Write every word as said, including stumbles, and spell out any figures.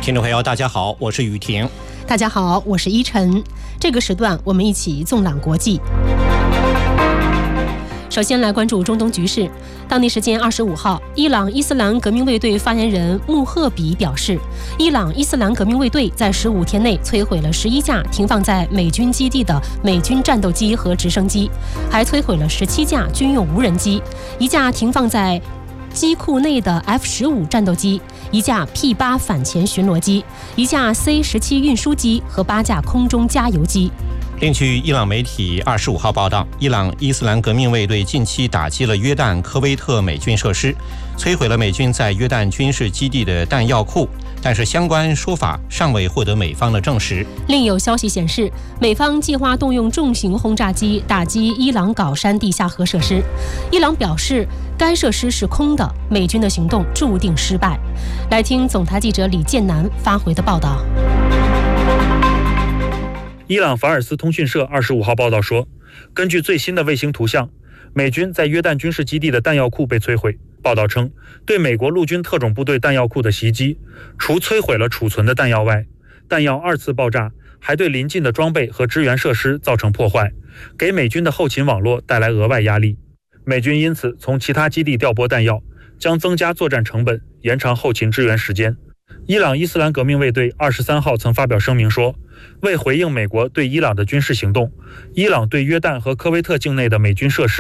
听众朋友大家好，我是雨婷。 大家好，我是依晨。这个时段我们一起纵览国际。首先来关注中东局势。当地时间二十五号，伊朗伊斯兰革命卫队发言人穆赫比表示，伊朗伊斯兰革命卫队在十五天内摧毁了十一架停放在美军基地的美军战斗机和直升机，还摧毁了十七架军用无人机，一架停放在机库内的 F 十五 战斗机，一架 P 八 反潜巡逻机，一架 C 十七 运输机和八架空中加油机。 另据伊朗媒体二十五号报道，伊朗伊斯兰革命卫队近期打击了约旦、科威特美军设施，摧毁了美军在约旦军事基地的弹药库，但是相关说法尚未获得美方的证实。 另有消息显示，美方计划动用重型轰炸机打击伊朗皋山地下核设施。伊朗表示，该设施是空的，美军的行动注定失败。来听总台记者李建南发回的报道。 伊朗法尔斯通讯社二十五号报道说，根据最新的卫星图像，美军在约旦军事基地的弹药库被摧毁。报道称，对美国陆军特种部队弹药库的袭击，除摧毁了储存的弹药外，弹药二次爆炸，还对邻近的装备和支援设施造成破坏，给美军的后勤网络带来额外压力。美军因此从其他基地调拨弹药，将增加作战成本，延长后勤支援时间。伊朗伊斯兰革命卫队二十三号曾发表声明说，为回应美国对伊朗的军事行动，伊朗对约旦和科威特境内的美军设施